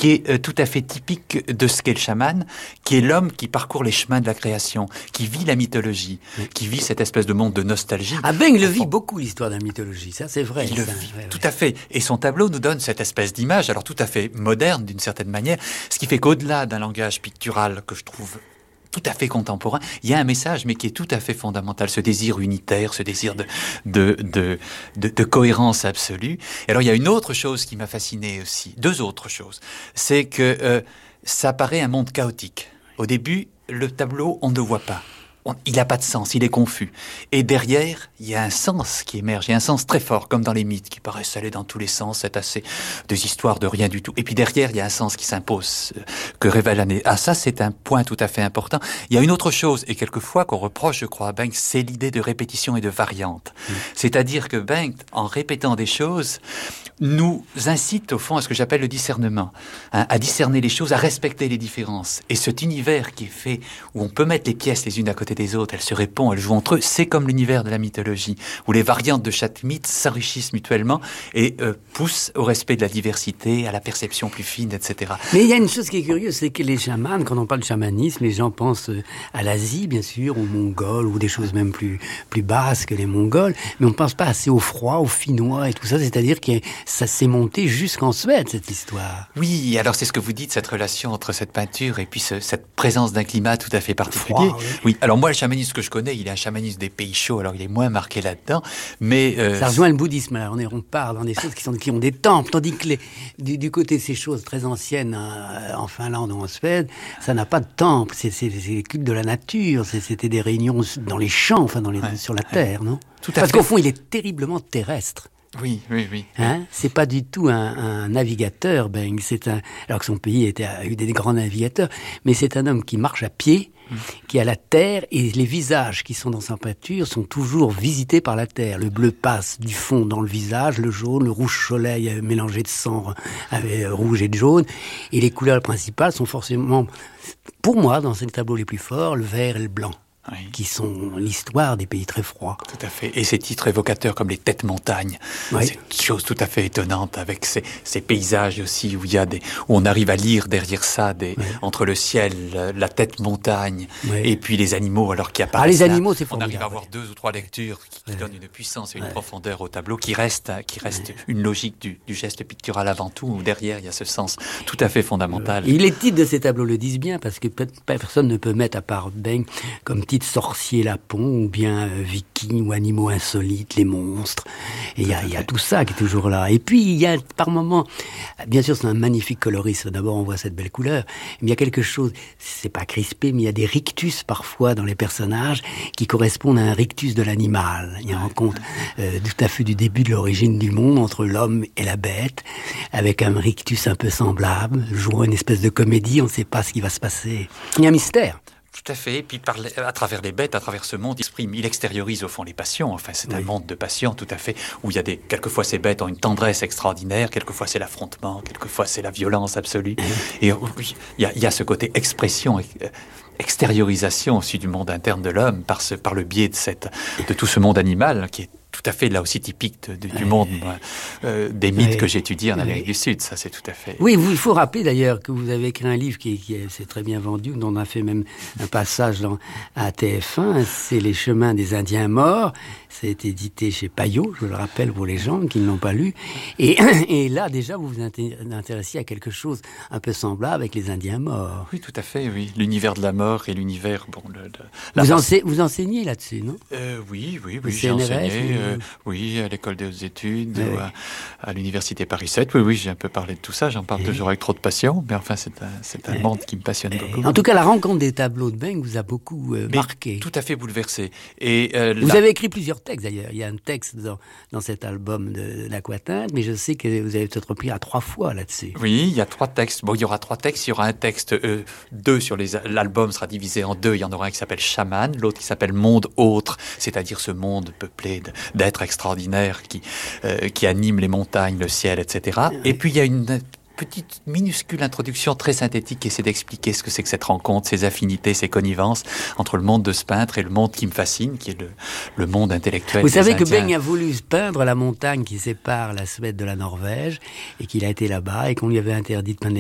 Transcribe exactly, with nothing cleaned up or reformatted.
qui est euh, tout à fait typique de ce qu'est le chaman, qui est l'homme qui parcourt les chemins de la création, qui vit la mythologie, oui. qui vit cette espèce de monde de nostalgie. Ah ben, il le vit beaucoup, l'histoire de la mythologie, ça c'est vrai. Il ça, le vit, ouais, tout ouais. à fait. Et son tableau nous donne cette espèce d'image, alors tout à fait moderne d'une certaine manière, ce qui fait qu'au-delà d'un langage pictural que je trouve tout à fait contemporain, il y a un message, mais qui est tout à fait fondamental, ce désir unitaire, ce désir de, de, de, de, de cohérence absolue. Et alors, il y a une autre chose qui m'a fasciné aussi, deux autres choses. C'est que euh, ça paraît un monde chaotique. Au début, le tableau, on ne le voit pas. On, il n'a pas de sens, il est confus. Et derrière, il y a un sens qui émerge, il y a un sens très fort, comme dans les mythes, qui paraissent aller dans tous les sens, c'est assez des histoires de rien du tout. Et puis derrière, il y a un sens qui s'impose, euh, que révèle l'année. Ah, ça, c'est un point tout à fait important. Il y a une autre chose, et quelquefois qu'on reproche, je crois, à Banks, c'est l'idée de répétition et de variante. Mmh. C'est-à-dire que Banks, en répétant des choses, nous incite, au fond, à ce que j'appelle le discernement, hein, à discerner les choses, à respecter les différences. Et cet univers qui est fait, où on peut mettre les pièces les unes à côté des autres, elles se répondent, elles jouent entre eux, c'est comme l'univers de la mythologie, où les variantes de chaque mythe s'enrichissent mutuellement et euh, poussent au respect de la diversité, à la perception plus fine, et cetera. Mais il y a une chose qui est curieuse, c'est que les chamans, quand on parle de chamanisme, les gens pensent à l'Asie, bien sûr, aux Mongols, ou des choses même plus, plus basses que les Mongols, mais on ne pense pas assez au froid, aux Finnois et tout ça, c'est-à-dire que ça s'est monté jusqu'en Suède, cette histoire. Oui, alors c'est ce que vous dites, cette relation entre cette peinture et puis ce, cette présence d'un climat tout à fait particulier. Froid, oui. oui, alors moi, le chamanisme que je connais, il est un chamanisme des pays chauds, alors il est moins marqué là-dedans, mais... Euh, ça rejoint le bouddhisme, là. On, est, on part dans des choses qui, sont, qui ont des temples, tandis que les, du, du côté de ces choses très anciennes, euh, en Finlande ou en Suède, ça n'a pas de temple, c'est, c'est, c'est les cultes de la nature, c'est, c'était des réunions dans les champs, enfin dans les, ouais, sur la terre, ouais. non Tout à Parce fait. qu'au fond, il est terriblement terrestre. Oui, oui, oui. Hein, c'est pas du tout un, un navigateur, Beng. C'est un, alors que son pays était, a eu des grands navigateurs, mais c'est un homme qui marche à pied, mmh. qui a la terre, et les visages qui sont dans sa peinture sont toujours visités par la terre. Le bleu passe du fond dans le visage, le jaune, le rouge soleil mélangé de sang avec rouge et de jaune, et les couleurs principales sont forcément, pour moi, dans ces tableaux les plus forts, le vert et le blanc. Oui. Qui sont l'histoire des pays très froids. Tout à fait. Et ces titres évocateurs comme les têtes montagnes, oui. c'est une chose tout à fait étonnante avec ces, ces paysages aussi où il y a des, où on arrive à lire derrière ça des, oui. entre le ciel, la tête montagne oui. et puis les animaux alors qui apparaissent. Ah, les là, animaux, c'est on formidable. arrive à avoir deux ou trois lectures qui, qui oui. donnent une puissance et une oui. profondeur au tableau qui reste, qui reste oui. une logique du, du geste pictural avant tout où derrière il y a ce sens tout à fait fondamental. Et les titres de ces tableaux le disent bien parce que personne ne peut mettre à part Beng comme titre sorcier lapon ou bien euh, viking ou animaux insolites, les monstres. Et il y a, y a tout ça qui est toujours là. Et puis il y a par moments, bien sûr c'est un magnifique coloriste. D'abord on voit cette belle couleur, mais il y a quelque chose, c'est pas crispé, mais il y a des rictus parfois dans les personnages qui correspondent à un rictus de l'animal. Il y a un rencontre euh, tout à fait du début de l'origine du monde entre l'homme et la bête, avec un rictus un peu semblable, jouant une espèce de comédie, on ne sait pas ce qui va se passer. Il y a un mystère. Tout à fait. Et puis par les, à travers les bêtes, à travers ce monde, il exprime, il extériorise au fond les passions. Enfin, c'est oui. un monde de passions, tout à fait, où il y a des, quelquefois ces bêtes ont une tendresse extraordinaire, quelquefois c'est l'affrontement, quelquefois c'est la violence absolue. Et oui, il y a, il y a ce côté expression, extériorisation aussi du monde interne de l'homme par ce, par le biais de cette, de tout ce monde animal qui est tout à fait là aussi typique de, de, du monde euh, des mythes oui. que j'étudie en Amérique oui. du Sud, ça c'est tout à fait. Oui, vous, il faut rappeler d'ailleurs que vous avez écrit un livre qui, qui est, c'est très bien vendu, dont on a fait même un passage dans, à T F un, c'est Les chemins des Indiens morts, c'est édité chez Payot, je le rappelle pour les gens qui ne l'ont pas lu, et, et là déjà vous vous intéressiez à quelque chose un peu semblable avec les Indiens morts. Oui, tout à fait, oui, l'univers de la mort et l'univers, bon, le, le, la vous, ense- vous enseignez là-dessus, non euh, Oui, oui, oui, j'ai enseigné. Euh, oui, à l'école des hautes études, oui. ou à, à l'université Paris sept. Oui, oui, j'ai un peu parlé de tout ça. J'en parle oui. toujours avec trop de passion, mais enfin, c'est un, c'est un oui. monde qui me passionne beaucoup. En tout cas, la rencontre des tableaux de Beng vous a beaucoup euh, marqué. Tout à fait bouleversé. Et euh, vous la... avez écrit plusieurs textes d'ailleurs. Il y a un texte dans, dans cet album de l'Aquatinte, mais je sais que vous avez peut-être repris à trois fois là-dessus. Oui, il y a trois textes. Bon, il y aura trois textes. Il y aura un texte, euh, deux sur les. L'album sera divisé en deux. Il y en aura un qui s'appelle Chaman, l'autre qui s'appelle Monde autre, c'est-à-dire ce monde peuplé d'êtres extraordinaire qui, euh, qui anime les montagnes, le ciel, et cetera. Oui. Et puis il y a une petite minuscule introduction très synthétique qui essaie d'expliquer ce que c'est que cette rencontre, ces affinités, ces connivences entre le monde de ce peintre et le monde qui me fascine, qui est le, le monde intellectuel. Vous savez que Indiens. Beng a voulu peindre la montagne qui sépare la Suède de la Norvège et qu'il a été là-bas et qu'on lui avait interdit de peindre